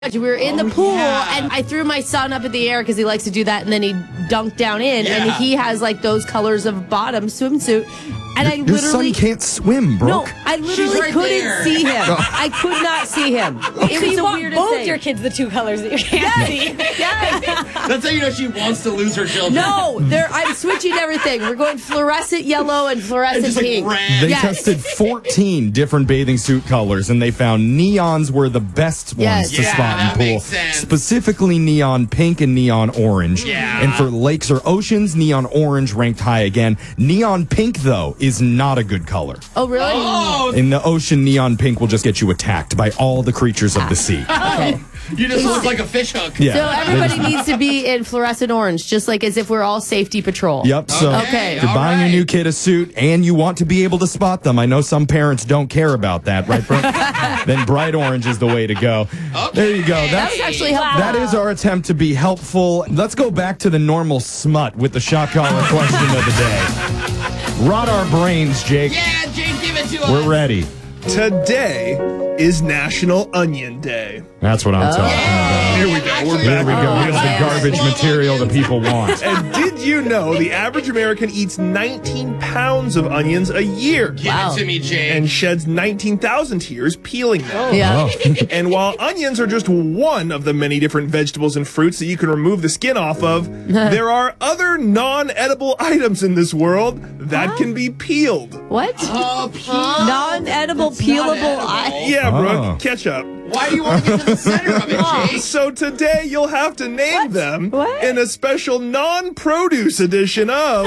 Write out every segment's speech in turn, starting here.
We were in the pool, and I threw my son up in the air because he likes to do that, and then he dunked down in, and he has like those colors of bottom swimsuit. And Your son can't swim, Brooke. No, I literally couldn't see him. I could not see him. It was the weirdest both thing. your kids the two colors that you can't see. Yes. That's how you know she wants to lose her children. No, I'm switching everything. We're going fluorescent yellow and fluorescent pink. They tested 14 different bathing suit colors, and they found neons were the best ones to spot in pool. Specifically neon pink and neon orange. Yeah. And for lakes or oceans, neon orange ranked high again. Neon pink, though, is not a good color. Oh, really? Oh, In the ocean, neon pink will just get you attacked by all the creatures of the sea. Okay. you just look like a fish hook. Yeah. So everybody needs to be in fluorescent orange, just like as if we're all safety patrol. Yep. So Okay. if you're buying your new kid a suit and you want to be able to spot them, I know some parents don't care about that, right, Brooke? Then bright orange is the way to go. Okay. There you go. That was actually helpful. That is our attempt to be helpful. Let's go back to the normal smut with the shot collar question of the day. Rot our brains, Jake. Yeah, Jake, give it to us. We're ready. Today is National Onion Day. That's what I'm talking about. Here we go. We're Here back. we go. Here's the garbage material that people want. And did you know the average American eats 19 pounds of onions a year Give it to me, Jake. and sheds 19,000 tears peeling them? Yeah. And while onions are just one of the many different vegetables and fruits that you can remove the skin off of, there are other non-edible items in this world that can be peeled. What? Non-edible, peelable eye. Yeah, Oh. Brooke, catch up. Why do you want to get to the center of it, Jake? So today you'll have to name them What? in a special non-produce edition of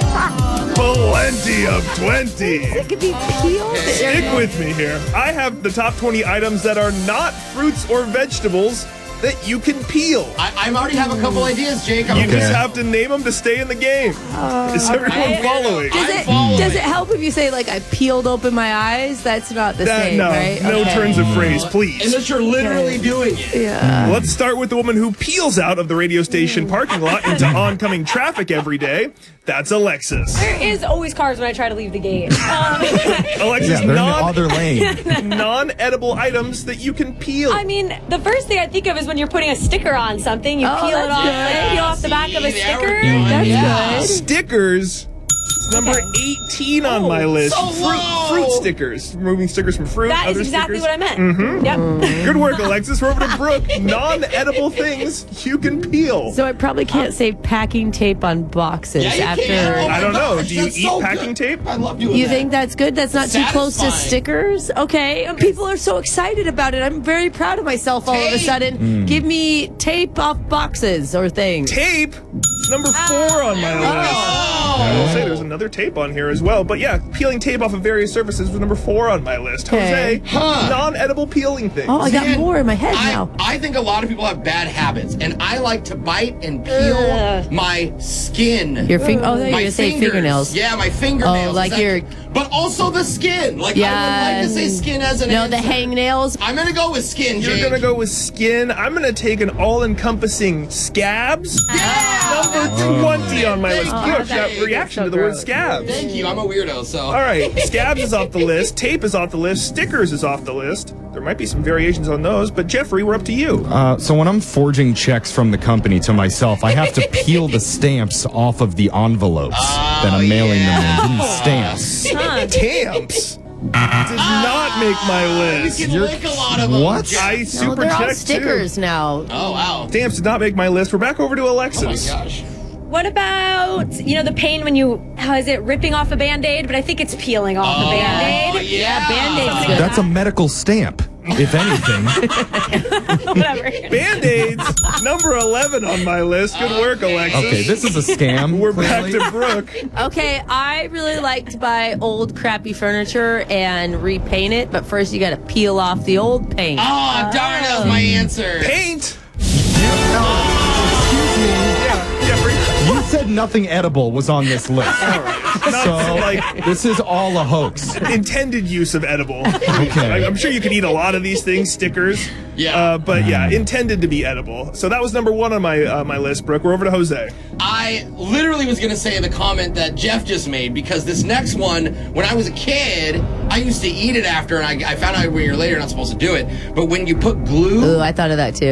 Plenty of 20. It could be peeled. Stick with me here. I have the top 20 items that are not fruits or vegetables that you can peel. I already have a couple ideas, Jake. You just have to name them to stay in the game. Is everyone following? Does it help if you say, like, I peeled open my eyes? That's not the same, No, right? no Okay. turns of phrase, please. Unless you're literally doing it. Yeah. Let's start with the woman who peels out of the radio station parking lot into oncoming traffic every day. That's Alexis. There is always cars when I try to leave the gate. Alexis, Yeah, they're in the other lane. non-edible items that you can peel. I mean, the first thing I think of is when you're putting a sticker on something, you peel it off, peel off the back of a See, there we sticker. go. That's Yeah. good. Stickers. Number 18 on my list. so low. Fruit stickers. Removing stickers from fruit. That is other exactly stickers. what I meant. Yep. Good work, Alexis. We're over to Brooke. Non-edible things you can peel. So I probably can't say packing tape on boxes Yeah, you after. can. I don't know. Do you That's eat so packing good. tape? I love doing You that. think that's good? That's not too close to Satisfying. stickers? Okay. People are so excited about it. I'm very proud of myself all of a Tape. sudden. Give me tape off boxes or things. Tape. Number 4 on my list. I will say there's another tape on here as well. But yeah, peeling tape off of various surfaces was number 4 on my list. Okay. Jose, non-edible peeling things. Oh, I got Man, more in my head now. I think a lot of people have bad habits, and I like to bite and peel my skin. Your finger. Oh, I thought you were my going to say fingers. fingernails. Yeah, my fingernails. Oh, like Is that- your- But also the skin. Like, I would like to say skin as an No, answer. the hangnails. I'm going to go with skin, You're Jake. gonna go with skin. I'm gonna take an all-encompassing scabs. Number 20 on my list. Oh, You have that that reaction so to the word gross. scabs. Thank you. I'm a weirdo, so. All right, scabs is off the list. Tape is off the list. Stickers is off the list. There might be some variations on those, but Jeffrey, we're up to you. So when I'm forging checks from the company to myself, I have to peel the stamps off of the envelopes that I'm mailing them in. Stamps. Stamps did not make my You list. can lick a lot of them. What? Jake. I No, super they're all checked stickers too. now. Oh, wow. Stamps did not make my list. We're back over to Oh, my Alexis. gosh. What about, the pain when you, how is it, ripping off a Band-Aid? But I think it's peeling off a Oh, Band-Aid. yeah. Band-Aid's good. That's a medical stamp, if anything. Whatever. Band-Aids, number 11 on my list. Good work, Alexis. Okay, this is a scam. We're back clearly. to Brooke. Okay, I really like to buy old crappy furniture and repaint it, but first you got to peel off the old paint. Oh, darn, that was my answer. Paint. Excuse me. Yeah, Jeffrey. You said nothing edible was on this list. Not So, like this is all a hoax. intended use of edible. Okay. I'm sure you could eat a lot of these things. Stickers. Yeah. But yeah, intended to be edible. So that was number 1 on my list, Brooke. We're over to Jose. I literally was going to say the comment that Jeff just made, because this next one, when I was a kid, I used to eat it after, and I found out when you're later, you're not supposed to do it. But when you put glue... Ooh, I thought of that too.